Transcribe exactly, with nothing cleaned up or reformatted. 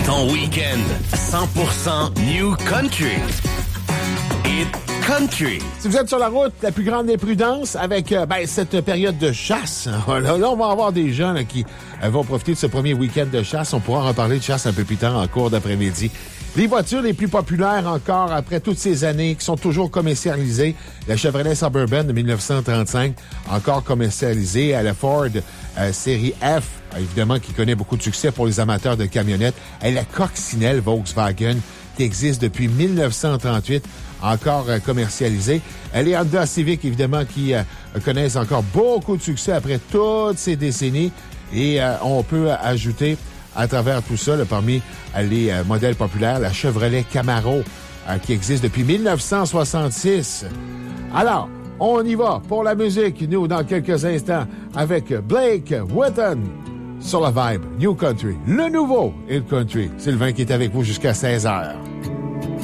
Ton week-end cent pour cent New Country. Hit Country. Si vous êtes sur la route, la plus grande des prudences avec euh, ben, cette période de chasse. Là, là, on va avoir des gens là, qui euh, vont profiter de ce premier week-end de chasse. On pourra en reparler de chasse un peu plus tard en cours d'après-midi. Les voitures les plus populaires encore après toutes ces années qui sont toujours commercialisées. La Chevrolet Suburban de dix-neuf cent trente-cinq, encore commercialisée. À la Ford euh, série F, évidemment, qui connaît beaucoup de succès pour les amateurs de camionnettes. Et la Coccinelle Volkswagen, qui existe depuis dix-neuf cent trente-huit, encore euh, commercialisée. Les Honda Civic, évidemment, qui euh, connaissent encore beaucoup de succès après toutes ces décennies. Et euh, on peut ajouter à travers tout ça, là, parmi euh, les euh, modèles populaires, la Chevrolet Camaro, euh, qui existe depuis dix-neuf cent soixante-six. Alors, on y va pour la musique, nous, dans quelques instants, avec Blake Wheaton sur la Vibe New Country. Le nouveau Hill Country. Sylvain qui est avec vous jusqu'à seize heures.